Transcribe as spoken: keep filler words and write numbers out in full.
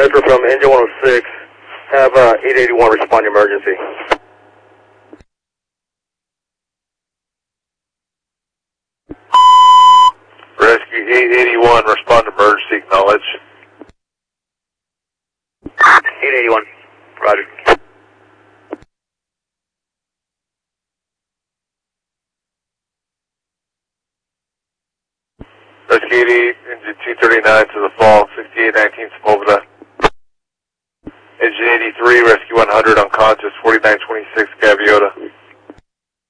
Bedford from engine one oh six. Have uh, eight eighty-one respond to emergency. Rescue eight eighty-one, respond to emergency, acknowledge. eight eighty-one, roger. Rescue eighty, engine two thirty-nine to the fall, sixty-eight nineteen Sepulveda. Engine eighty-three, rescue one hundred, unconscious, forty-nine twenty-six Gaviota.